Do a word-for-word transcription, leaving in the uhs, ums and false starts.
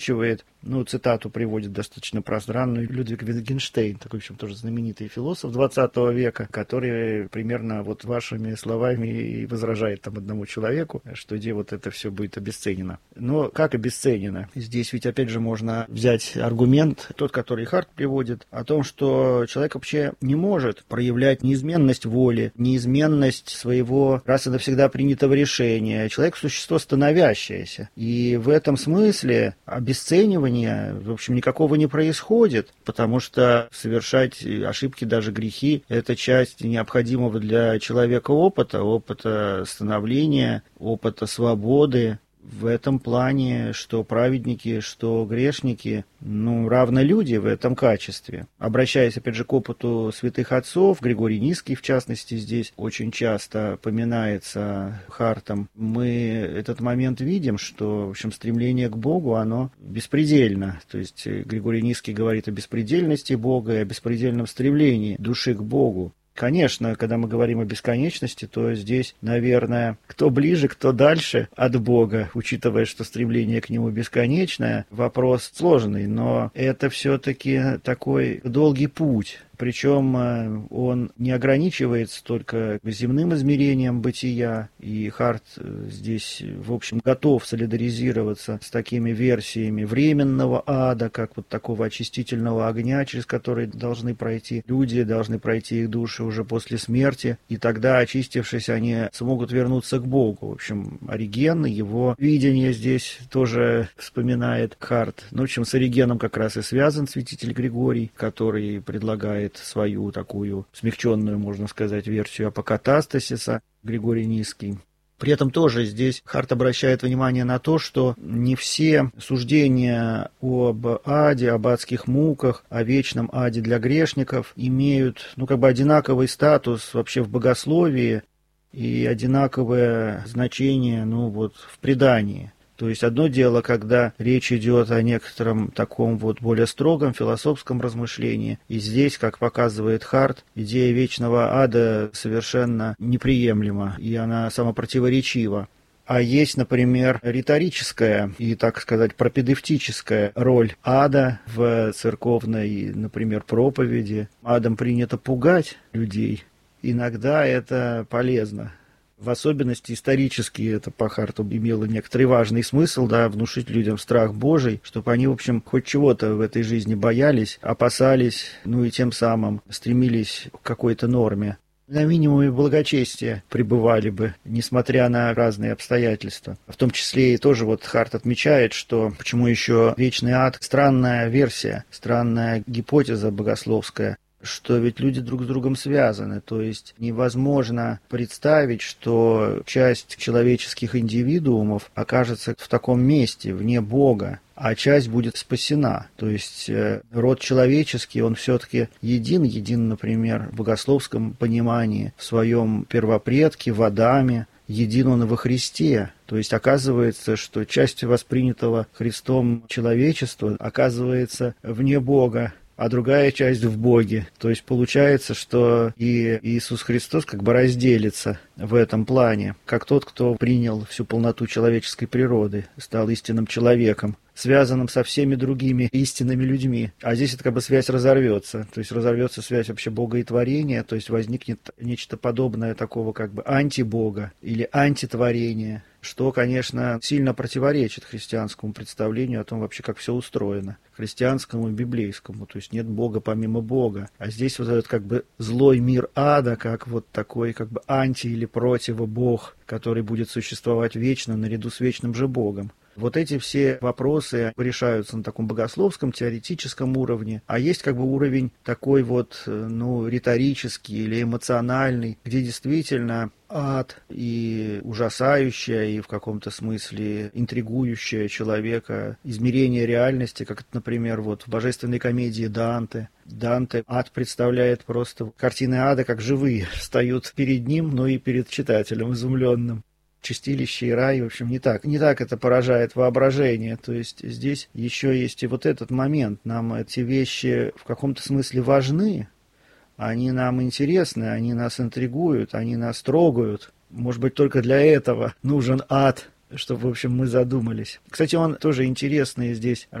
Ну, цитату приводит достаточно пространную Людвиг Wittgenstein, такой, в общем, тоже знаменитый философ двадцатого века, который примерно вот вашими словами и возражает там одному человеку, что где вот это все будет обесценено. Но как обесценено? Здесь ведь опять же можно взять аргумент, тот, который Харт приводит, о том, что человек вообще не может проявлять неизменность воли, неизменность своего раз и навсегда принятого решения. Человек – существо становящееся. И в этом смысле обесценивание в общем, никакого не происходит, потому что совершать ошибки, даже грехи, это часть необходимого для человека опыта, опыта становления, опыта свободы. В этом плане, что праведники, что грешники, ну, равны люди в этом качестве. Обращаясь, опять же, к опыту святых отцов, Григорий Низкий, в частности, здесь очень часто поминается Хартом, мы этот момент видим, что, в общем, стремление к Богу, оно беспредельно. То есть Григорий Низкий говорит о беспредельности Бога и о беспредельном стремлении души к Богу. Конечно, когда мы говорим о бесконечности, то здесь, наверное, кто ближе, кто дальше от Бога, учитывая, что стремление к Нему бесконечное, вопрос сложный, но это все-таки такой долгий путь. Причем он не ограничивается только земным измерением бытия, и Харт здесь, в общем, готов солидаризироваться с такими версиями временного ада, как вот такого очистительного огня, через который должны пройти люди, должны пройти их души уже после смерти, и тогда, очистившись, они смогут вернуться к Богу. В общем, Ориген, его видение здесь тоже вспоминает Харт. Ну, в общем, с Оригеном как раз и связан святитель Григорий, который предлагает свою такую смягченную, можно сказать, версию апокатастасиса, Григорий Низкий. При этом тоже здесь Харт обращает внимание на то, что не все суждения об аде, об адских муках, о вечном аде для грешников имеют, ну, как бы одинаковый статус вообще в богословии и одинаковое значение, ну, вот, в предании. То есть одно дело, когда речь идет о некотором таком вот более строгом философском размышлении, и здесь, как показывает Харт, идея вечного ада совершенно неприемлема, и она самопротиворечива. А есть, например, риторическая и, так сказать, пропедевтическая роль ада в церковной, например, проповеди. Адом принято пугать людей. Иногда это полезно. В особенности исторически это по Харту имело некоторый важный смысл, да, внушить людям страх Божий, чтобы они, в общем, хоть чего-то в этой жизни боялись, опасались, ну и тем самым стремились к какой-то норме. На минимуме благочестия пребывали бы, несмотря на разные обстоятельства. В том числе и тоже вот Харт отмечает, что почему еще вечный ад – странная версия, странная гипотеза богословская, что ведь люди друг с другом связаны, то есть невозможно представить, что часть человеческих индивидуумов окажется в таком месте, вне Бога, а часть будет спасена. То есть э, род человеческий, он все-таки един, един, например, в богословском понимании, в своем первопредке, в Адаме, един он и во Христе. То есть оказывается, что часть воспринятого Христом человечества оказывается вне Бога, а другая часть в Боге. То есть получается, что и Иисус Христос как бы разделится в этом плане, как тот, кто принял всю полноту человеческой природы, стал истинным человеком, связанным со всеми другими истинными людьми. А здесь эта как бы связь разорвется. То есть разорвется связь вообще Бога и творения, то есть возникнет нечто подобное такого как бы антибога или антитворения, что, конечно, сильно противоречит христианскому представлению о том вообще, как все устроено, христианскому и библейскому, то есть нет Бога помимо Бога. А здесь вот этот как бы злой мир ада, как вот такой как бы анти- или противобог, который будет существовать вечно наряду с вечным же Богом. Вот эти все вопросы решаются на таком богословском, теоретическом уровне, а есть как бы уровень такой вот, ну, риторический или эмоциональный, где действительно ад и ужасающее, и в каком-то смысле интригующее человека измерение реальности, как, например, вот в божественной комедии Данте. Данте ад представляет просто картины ада как живые, встают перед ним, но и перед читателем изумленным. Чистилище и рай, в общем, не так. Не так это поражает воображение. То есть здесь еще есть и вот этот момент. Нам эти вещи в каком-то смысле важны. Они нам интересны, они нас интригуют, они нас трогают. Может быть, только для этого нужен ад. чтобы, в общем, мы задумались. Кстати, он тоже интересный здесь